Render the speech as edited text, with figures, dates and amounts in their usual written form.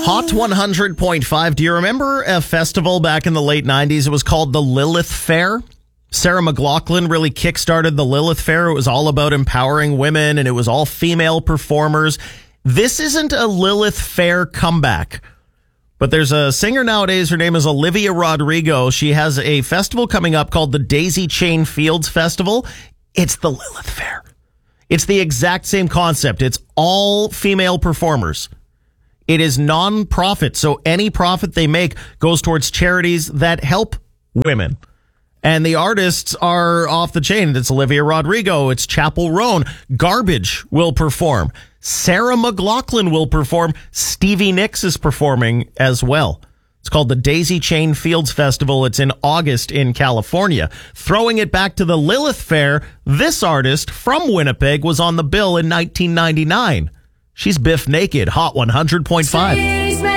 Hot 100.5. Do you remember a festival back in the late 90s? It was called the Lilith Fair. Sarah McLachlan really kickstarted the Lilith Fair. It was all about empowering women, and it was all female performers. This isn't a Lilith Fair comeback, but there's a singer nowadays. Her name is Olivia Rodrigo. She has a festival coming up called the Daisy Chain Fields Festival. It's the Lilith Fair. It's the exact same concept. It's all female performers. It is non-profit, so any profit they make goes towards charities that help women. And the artists are off the chain. It's Olivia Rodrigo. It's Chapel Roan. Garbage will perform. Sarah McLachlan will perform. Stevie Nicks is performing as well. It's called the Daisy Chain Fields Festival. It's in August in California. Throwing it back to the Lilith Fair, this artist from Winnipeg was on the bill in 1999. She's Biff Naked, Hot 100.5.